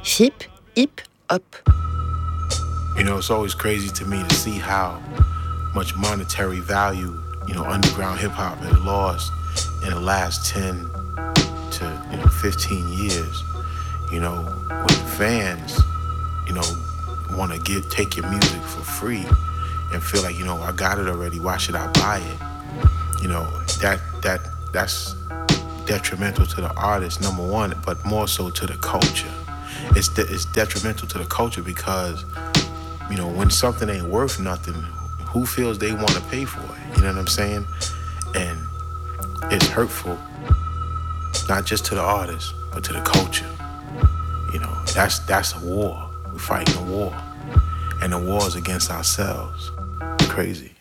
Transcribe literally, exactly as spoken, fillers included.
Hip, hip, hop. You know, it's always crazy to me to see how much monetary value, you know, underground hip hop has lost in the last ten to, you know, fifteen years. You know, when fans, you know, want to get take your music for free and feel like, you know, I got it already, why should I buy it? You know, that that that's detrimental to the artist, number one, but more so to the culture. It's de- it's detrimental to the culture because, you know, when something ain't worth nothing, who feels they want to pay for it? You know what I'm saying? And it's hurtful, not just to the artist, but to the culture. You know, that's that's a war. We're fighting a war. And the war is against ourselves. It's crazy.